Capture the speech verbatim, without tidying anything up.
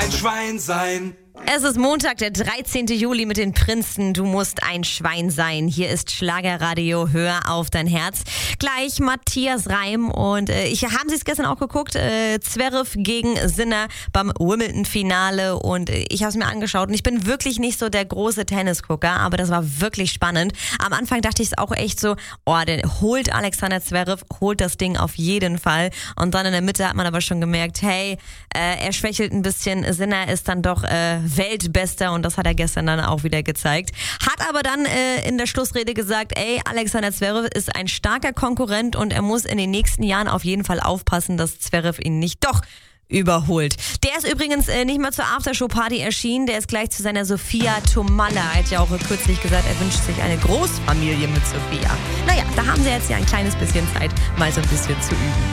ein Schwein sein. Es ist Montag, der dreizehnten Juli mit den Prinzen. Du musst ein Schwein sein. Hier ist Schlagerradio. Hör auf dein Herz. Gleich Matthias Reim und äh, ich haben Sie es gestern auch geguckt. Äh, Zverev gegen Sinner beim Wimbledon-Finale und äh, ich habe es mir angeschaut und ich bin wirklich nicht so der große Tennisgucker, aber das war wirklich spannend. Am Anfang dachte ich es auch echt so, oh, der holt Alexander Zverev, holt das Ding auf jeden Fall. Und dann in der Mitte hat man aber schon gemerkt, hey, äh, er schwächelt ein bisschen. Sinner ist dann doch äh, Weltbester und das hat er gestern dann auch wieder gezeigt. Hat aber dann äh, in der Schlussrede gesagt, ey, Alexander Zverev ist ein starker Konkurrent und er muss in den nächsten Jahren auf jeden Fall aufpassen, dass Zverev ihn nicht doch überholt. Der ist übrigens äh, nicht mal zur Aftershow-Party erschienen, der ist gleich zu seiner Sophia Tomalla. Er hat ja auch kürzlich gesagt, er wünscht sich eine Großfamilie mit Sophia. Naja, da haben sie jetzt ja ein kleines bisschen Zeit, mal so ein bisschen zu üben.